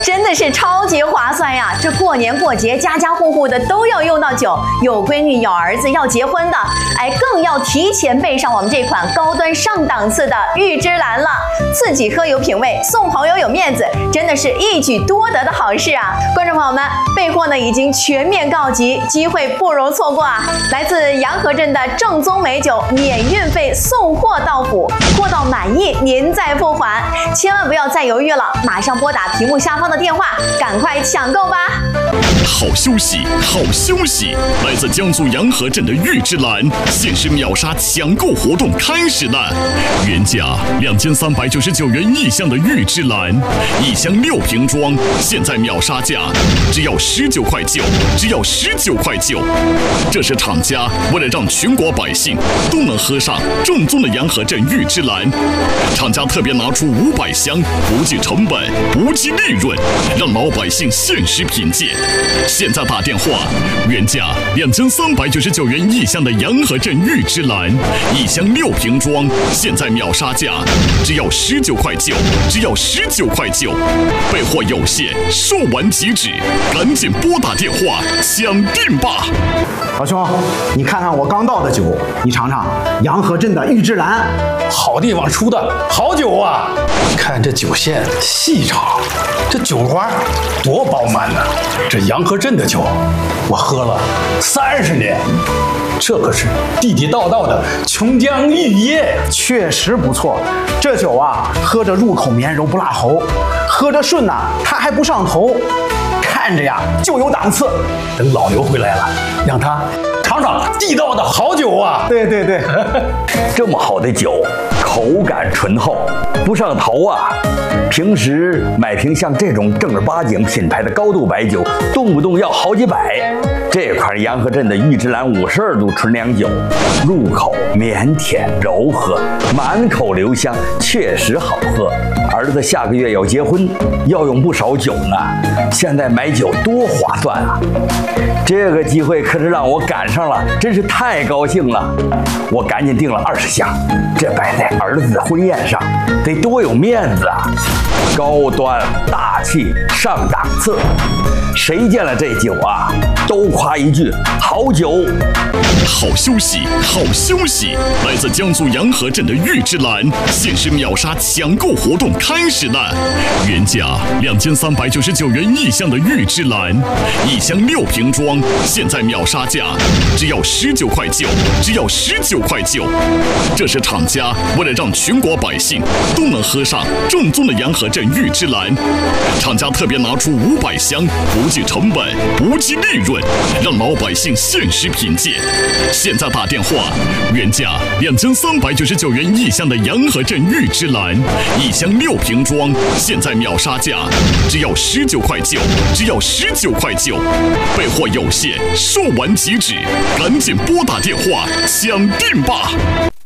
真的是超级划算呀！这过年过节，家家户户的都要用到酒，有闺女、有儿子要结婚的，更要提前备上我们这款高端上档次的玉芝兰了。自己喝有品味，送朋友有面子，真的是一举多得的好事啊！观众朋友们，备货呢已经全面告急，机会不容错过啊！来自洋河镇的正宗美酒，免运费送货到府，货到满意您再付款，千万不要再犹豫了，马上拨打屏幕下方的电话，赶快抢购吧！ 好消息，好消息！来自江苏洋河镇的玉芝兰限时秒杀抢购活动开始了，原价2399元一箱的玉芝兰，一箱6瓶装，现在秒杀价只要19块9，只要19块9。这是厂家为了让全国百姓都能喝上正宗的洋河镇玉芝兰，厂家特别拿出500箱，不计成本，不计利润，让老百姓限时品鉴。现在打电话，原价2399元一箱的洋河镇玉芝兰，一箱6瓶装，现在秒杀价只要19块9，只要19块9。备货有限，售完即止，赶紧拨打电话抢订吧！ 老兄，你看看我刚倒的酒，你尝尝洋河镇的玉芝兰， 好地方出的好酒啊！看这酒线细长，这酒花多饱满呢！这洋河镇的酒，我喝了30年，这可是地地道道的琼浆玉液， 确实不错。这酒啊，喝着入口绵柔不辣喉，喝着顺呐，它还不上头，看着呀就有档次。 等老刘回来了，让他尝尝地道的好酒啊！ 对对对， 这么好的酒，口感醇厚，不上头啊！平时买瓶像这种正儿八经品牌的高度白酒，动不动要好几百。这款洋河镇的玉芝兰52度纯粮酒，入口绵甜柔和，满口留香，确实好喝。儿子下个月要结婚，要用不少酒呢，现在买酒多划算啊！这个机会可是让我赶上了，真是太高兴了。我赶紧订了20箱，这摆在儿子的婚宴上，得多有面子啊！高端大气上档次，谁见了这酒啊，都夸一句好酒。 好消息，好消息！来自江苏洋河镇的玉芝兰限时秒杀抢购活动开始了，原价2399元一箱的玉芝兰，一箱6瓶装，现在秒杀价只要19块9，只要19块9。这是厂家为了让全国百姓都能喝上正宗的洋河镇玉芝兰，厂家特别拿出500箱，不计成本，不计利润，让老百姓限时品鉴。现在打电话，原价2399元一箱的洋河镇玉芝兰，一箱6瓶装，现在秒杀价只要19块9，只要19块9。备货有限，售完即止，赶紧拨打电话抢订吧！